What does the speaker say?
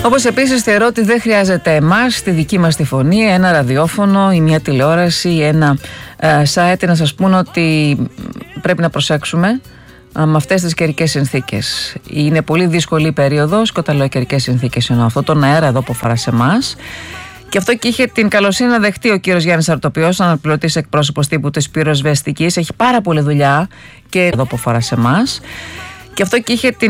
Όπως επίσης θεωρώ ότι δεν χρειάζεται εμάς, τη δική μας τη φωνή, ένα ραδιόφωνο ή μια τηλεόραση ή ένα site να σας πούνε ότι πρέπει να προσέξουμε με αυτές τις καιρικές συνθήκες. Είναι πολύ δύσκολη η περίοδος, και όταν λέω καιρικές συνθήκες εννοώ αυτό τον αέρα εδώ που αφορά σε εμάς. Και αυτό και είχε την καλοσύνη να δεχτεί ο κύριος Γιάννης Αρτοπιός, αναπληρωτής εκπρόσωπος τύπου της πυροσβεστικής. Έχει πάρα πολλή δουλειά και εδώ που αφορά σε εμάς. Και αυτό και είχε την